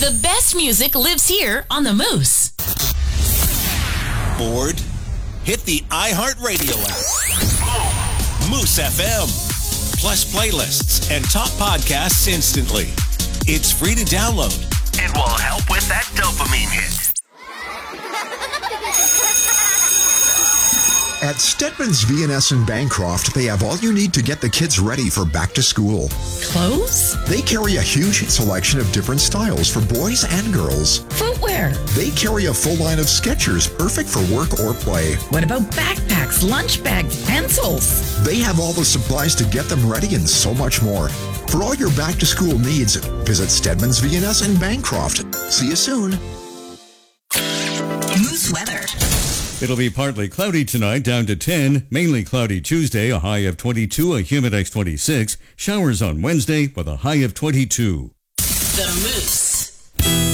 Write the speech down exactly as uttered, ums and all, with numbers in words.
The best music lives here on the Moose. Bored? Hit the iHeartRadio app. Moose F M. Plus playlists and top podcasts instantly. It's free to download. It will help with that dopamine hit. At Stedman's V and S in Bancroft, they have all you need to get the kids ready for back to school. Clothes? They carry a huge selection of different styles for boys and girls. Footwear? They carry a full line of Skechers, perfect for work or play. What about backpacks, lunch bags, pencils? They have all the supplies to get them ready and so much more. For all your back to school needs, visit Stedman's V and S in Bancroft. See you soon. Moose weather. It'll be partly cloudy tonight, down to ten. Mainly cloudy Tuesday, a high of twenty-two, a Humidex twenty-six. Showers on Wednesday with a high of twenty-two. The Moose.